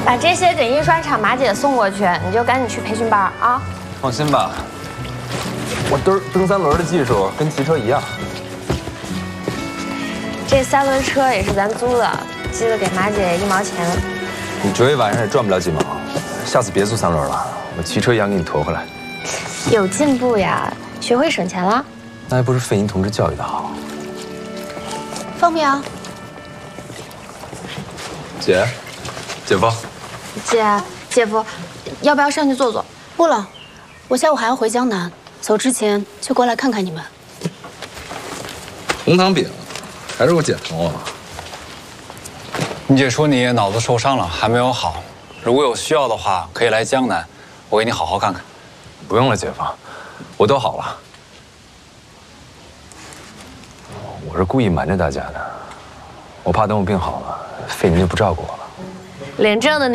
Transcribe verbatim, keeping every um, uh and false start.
把这些给印刷厂马姐送过去，你就赶紧去培训班啊。 放心吧，我蹬蹬三轮的技术跟骑车一样。 这三轮车也是咱租的，记得给马姐一毛钱。 你折一晚上也赚不了几毛，下次别租三轮了，我骑车一样给你驮回来。 有进步呀，学会省钱了。 那还不是费您同志教育的好。 方明， 姐，姐夫， 姐，姐夫，要不要上去坐坐？ 不了，我下午还要回江南，走之前就过来看看你们。 红糖饼，还是我姐疼我。 你姐说你脑子受伤了，还没有好，如果有需要的话，可以来江南，我给你好好看看。 不用了，姐夫，我都好了。我是故意瞒着大家的，我怕等我病好了，费您就不照顾我了。 领证的你。